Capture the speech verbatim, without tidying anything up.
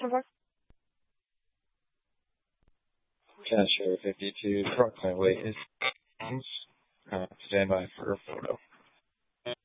customer? Cashier fifty-two, approximately weight is uh, stand by for a photo.